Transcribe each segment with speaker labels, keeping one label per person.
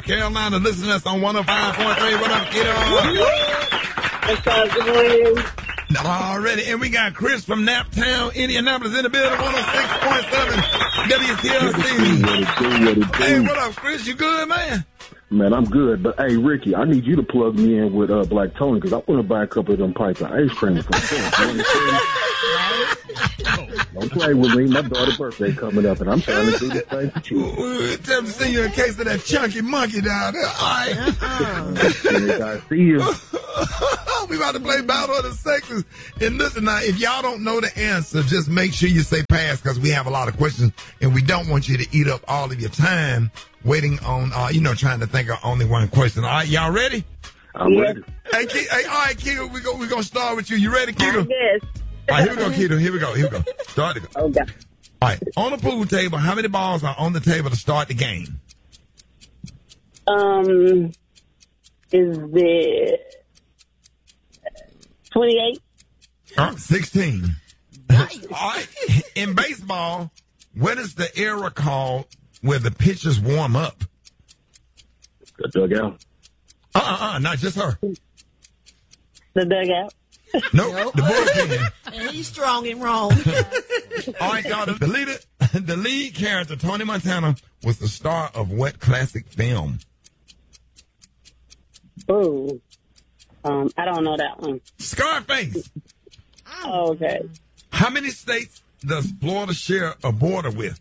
Speaker 1: Carolina, listening to us on 105.3. What up, kiddo?
Speaker 2: What's up, good morning?
Speaker 1: Already. And we got Chris from Naptown, Indianapolis in the building, 106.7 WTLC.
Speaker 3: What it do?
Speaker 1: Hey, what up, Chris? You good, man?
Speaker 3: Man, I'm good. But, hey, Ricky, I need you to plug me in with Black Tony because I want to buy a couple of them pipes of ice cream from him. Don't play with me. My daughter's birthday coming up, and I'm trying to do this thing for you.
Speaker 1: Time to see you in case of that chunky monkey down there. All right.
Speaker 3: I see you.
Speaker 1: We about to play Battle of the Sexes. And listen now, if y'all don't know the answer, just make sure you say pass because we have a lot of questions, and we don't want you to eat up all of your time waiting on, trying to think of only one question. All right, y'all ready?
Speaker 3: I'm ready.
Speaker 1: Hey, all right, Keto, we're going to start with you. You ready, Keto?
Speaker 2: Yes.
Speaker 1: All right, here we go, Keto. Here we go. Start to go.
Speaker 2: Okay.
Speaker 1: All right, on the pool table, how many balls are on the table to start the game?
Speaker 2: Is it 28?
Speaker 1: 16. All right, in baseball, what is the era called where the pitchers warm up?
Speaker 3: The dugout.
Speaker 1: Not just her.
Speaker 2: The dugout?
Speaker 1: Nope. The bullpen.
Speaker 4: And he's strong and wrong.
Speaker 1: All right, y'all. The lead character, Tony Montana, was the star of what classic film?
Speaker 2: Oh. I don't know that one.
Speaker 1: Scarface.
Speaker 2: Oh, okay.
Speaker 1: How many states does Florida share a border with?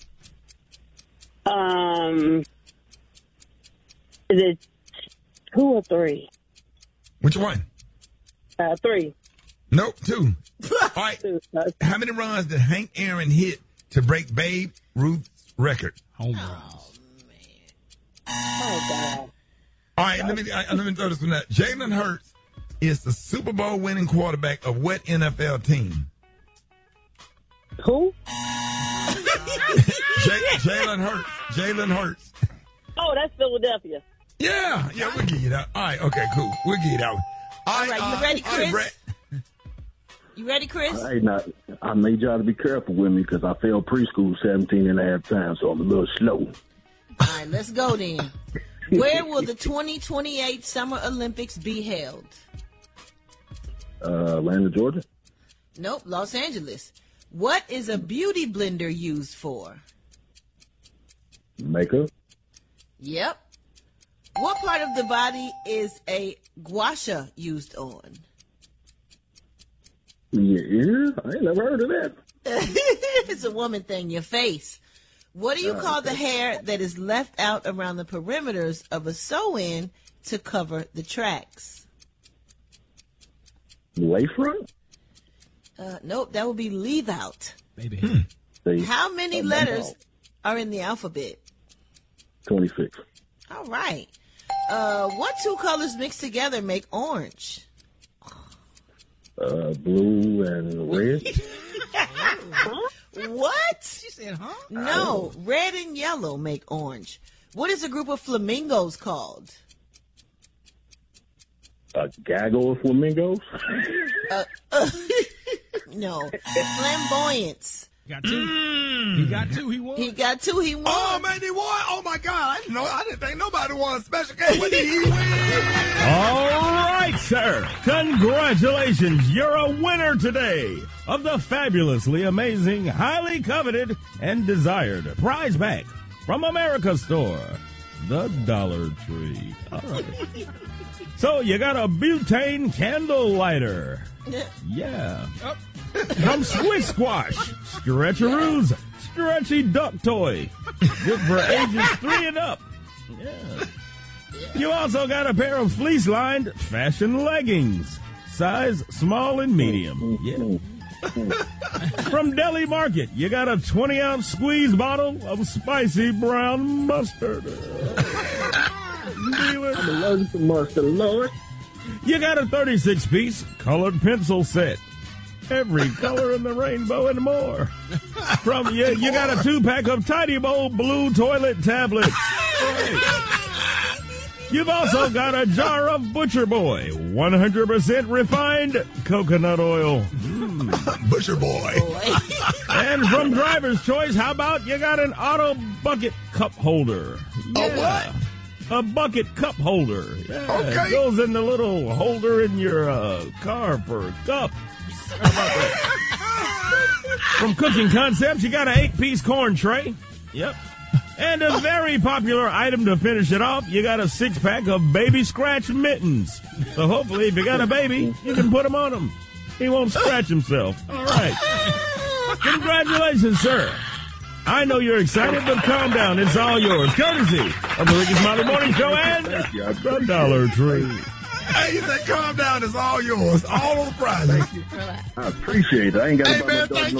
Speaker 2: Is it 2 or 3?
Speaker 1: Which one?
Speaker 2: 3.
Speaker 1: Nope, 2. All right.
Speaker 2: 2.
Speaker 1: How many runs did Hank Aaron hit to break Babe Ruth's record?
Speaker 5: Home runs.
Speaker 2: Oh, God.
Speaker 1: All right, let me throw this one out. Jalen Hurts is the Super Bowl winning quarterback of what NFL team?
Speaker 2: Who?
Speaker 1: Jalen Hurts.
Speaker 2: Oh, that's Philadelphia.
Speaker 1: Yeah, we'll give you that. All right, okay, cool. We'll give you that one.
Speaker 4: All right, you ready, Chris?
Speaker 1: All right, Brett.
Speaker 4: You ready, Chris?
Speaker 3: Hey, now, I need y'all to be careful with me because I failed preschool 17 and a half times, so I'm a little slow.
Speaker 4: All right, let's go then. Where will the 2028 Summer Olympics be held?
Speaker 3: Atlanta, Georgia.
Speaker 4: Nope, Los Angeles. What is a beauty blender used for?
Speaker 3: Makeup.
Speaker 4: Yep. What part of the body is a gua sha used on?
Speaker 3: Your ear? I ain't never heard of that.
Speaker 4: It's a woman thing, your face. What do you call the hair that is left out around the perimeters of a sew-in to cover the tracks?
Speaker 3: Lay front?
Speaker 4: Nope, that would be leave out.
Speaker 5: Baby.
Speaker 4: How many letters are in the alphabet?
Speaker 3: 26.
Speaker 4: All right. What 2 colors mixed together make orange?
Speaker 3: Blue and red.
Speaker 4: What?
Speaker 5: She said, huh?
Speaker 4: No, red and yellow make orange. What is a group of flamingos called?
Speaker 3: A gaggle of flamingos.
Speaker 4: No, flamboyance.
Speaker 5: Got 2. He got 2. He won.
Speaker 4: He got 2. He won.
Speaker 1: Oh, man, he won. Oh, my God. I didn't think nobody won a special game. What did he win?
Speaker 6: All right, sir. Congratulations. You're a winner today of the fabulously amazing, highly coveted, and desired prize pack from America's Store, the Dollar Tree. All right. So you got a butane candle lighter. Yeah. From Squish Squash, Stretcheroos, stretchy duck toy. Good for ages 3 and up. Yeah. You also got a pair of fleece-lined fashion leggings, size small and medium. Yeah. From Deli Market, you got a 20-ounce squeeze bottle of spicy brown mustard.
Speaker 3: I'm allergic to mustard, Lord.
Speaker 6: You got a 36-piece colored pencil set. Every color in the rainbow and more. From you got a 2-pack of Tidy Bowl blue toilet tablets. Right. You've also got a jar of Butcher Boy 100% refined coconut oil.
Speaker 1: Butcher Boy.
Speaker 6: And from Driver's Choice, how about you got an auto bucket cup holder?
Speaker 1: A what?
Speaker 6: a bucket cup holder. Yeah,
Speaker 1: Okay.
Speaker 6: It goes in the little holder in your car for cups. How about that? From Cooking Concepts, you got an 8-piece corn tray. Yep. And a very popular item to finish it off, you got a 6-pack of baby scratch mittens. So hopefully, if you got a baby, you can put them on him. He won't scratch himself. All right. Congratulations, sir. I know you're excited, but calm down. It's all yours. Courtesy of the Ricky Smiley Morning Show and the Dollar Tree.
Speaker 1: Hey, you said calm down. It's all yours. All on the prize.
Speaker 3: I appreciate it. I ain't got
Speaker 1: Hey,
Speaker 3: to buy
Speaker 1: man,
Speaker 3: my dog
Speaker 1: thank
Speaker 3: no